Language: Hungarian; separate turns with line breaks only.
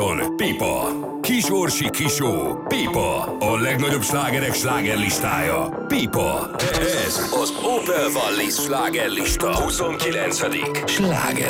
Pipa. Kisorsi Kisó. Pipa. A legnagyobb slágerek slágerlistája. Pipa. Ez az Opel Wallis slágerlista 29. sláger.